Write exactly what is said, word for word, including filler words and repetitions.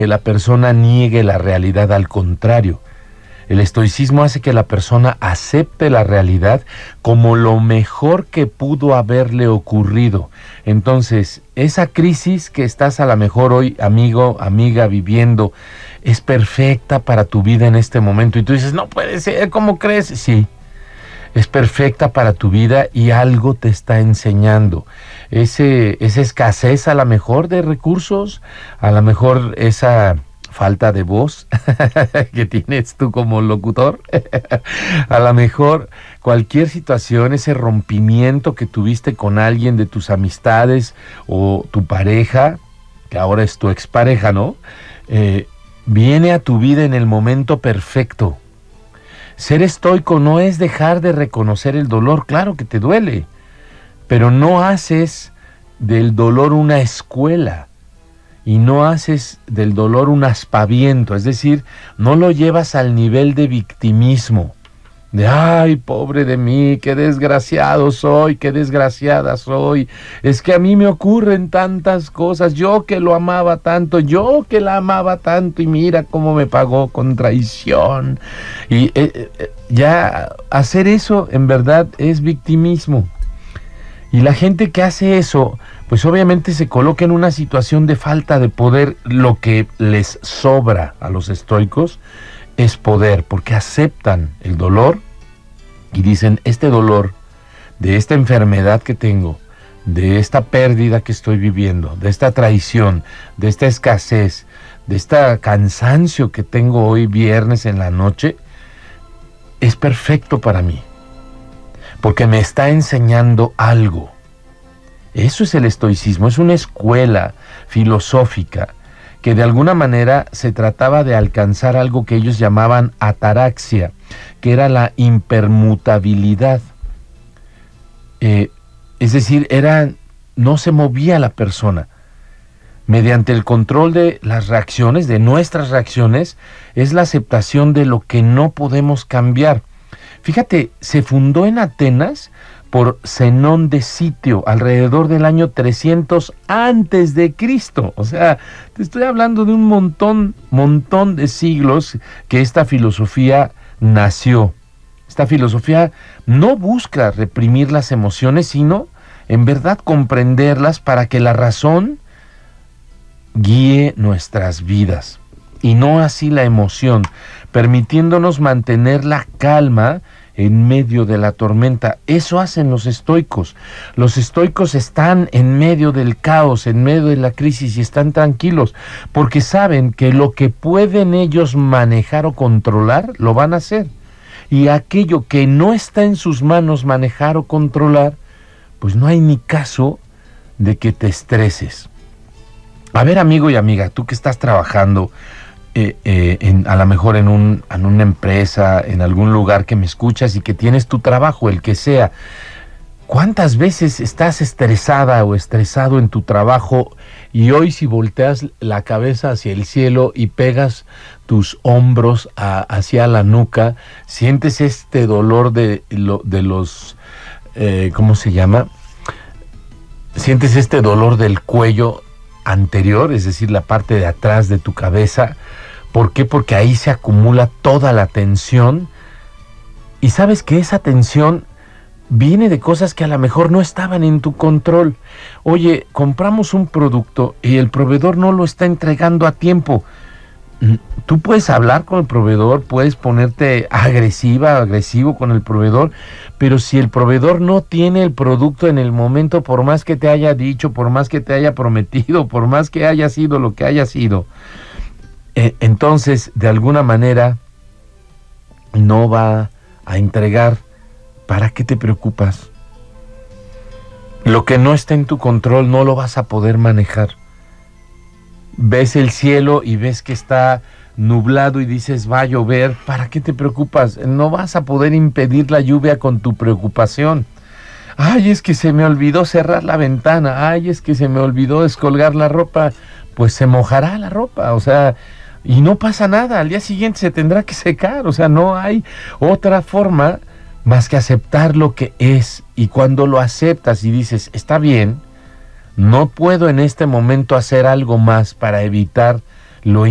que la persona niegue la realidad, al contrario. El estoicismo hace que la persona acepte la realidad como lo mejor que pudo haberle ocurrido. Entonces, esa crisis que estás a lo mejor hoy, amigo, amiga, viviendo, es perfecta para tu vida en este momento. Y tú dices, no puede ser, ¿cómo crees? Sí, es perfecta para tu vida y algo te está enseñando. Ese, esa escasez a lo mejor de recursos, a lo mejor esa falta de voz que tienes tú como locutor, a lo mejor cualquier situación, ese rompimiento que tuviste con alguien de tus amistades o tu pareja, que ahora es tu expareja, ¿no? Eh, viene a tu vida en el momento perfecto. Ser estoico no es dejar de reconocer el dolor, claro que te duele, pero no haces del dolor una escuela. Y no haces del dolor un aspaviento, es decir, no lo llevas al nivel de victimismo, de ay, pobre de mí, qué desgraciado soy, qué desgraciada soy, es que a mí me ocurren tantas cosas, yo que lo amaba tanto, yo que la amaba tanto y mira cómo me pagó con traición. Y eh, eh, ya hacer eso en verdad es victimismo. Y la gente que hace eso, pues obviamente se coloca en una situación de falta de poder. Lo que les sobra a los estoicos es poder, porque aceptan el dolor y dicen, este dolor de esta enfermedad que tengo, de esta pérdida que estoy viviendo, de esta traición, de esta escasez, de este cansancio que tengo hoy viernes en la noche, es perfecto para mí, porque me está enseñando algo. Eso es el estoicismo, es una escuela filosófica que de alguna manera se trataba de alcanzar algo que ellos llamaban ataraxia, que era la impermutabilidad. Eh, es decir, era, no se movía la persona. Mediante el control de las reacciones, de nuestras reacciones, es la aceptación de lo que no podemos cambiar. Fíjate, se fundó en Atenas por Zenón de Sitio, alrededor del año trescientos antes de Cristo. O sea, te estoy hablando de un montón, montón de siglos que esta filosofía nació. Esta filosofía no busca reprimir las emociones, sino en verdad comprenderlas para que la razón guíe nuestras vidas, y no así la emoción, permitiéndonos mantener la calma en medio de la tormenta. Eso hacen los estoicos. Los estoicos están en medio del caos, en medio de la crisis, y están tranquilos, porque saben que lo que pueden ellos manejar o controlar, lo van a hacer. Y aquello que no está en sus manos manejar o controlar, pues no hay ni caso de que te estreses. A ver, amigo y amiga, tú que estás trabajando, Eh, eh, en, a lo mejor en, un, en una empresa, en algún lugar que me escuchas y que tienes tu trabajo, el que sea, ¿cuántas veces estás estresada o estresado en tu trabajo? Y hoy, si volteas la cabeza hacia el cielo y pegas tus hombros a, hacia la nuca, sientes este dolor de, lo, de los, eh, ¿cómo se llama? Sientes este dolor del cuello anterior, es decir, la parte de atrás de tu cabeza. ¿Por qué? Porque ahí se acumula toda la tensión, y sabes que esa tensión viene de cosas que a lo mejor no estaban en tu control. Oye, compramos un producto y el proveedor no lo está entregando a tiempo. Tú puedes hablar con el proveedor, puedes ponerte agresiva, agresivo con el proveedor, pero si el proveedor no tiene el producto en el momento, por más que te haya dicho, por más que te haya prometido, por más que haya sido lo que haya sido, eh, entonces de alguna manera no va a entregar. ¿Para qué te preocupas? Lo que no está en tu control no lo vas a poder manejar. Ves el cielo y ves que está nublado y dices, va a llover. ¿Para qué te preocupas? No vas a poder impedir la lluvia con tu preocupación. Ay, es que se me olvidó cerrar la ventana. Ay, es que se me olvidó descolgar la ropa. Pues se mojará la ropa, o sea, y no pasa nada. Al día siguiente se tendrá que secar. O sea, no hay otra forma más que aceptar lo que es. Y cuando lo aceptas y dices, está bien, no puedo en este momento hacer algo más para evitar lo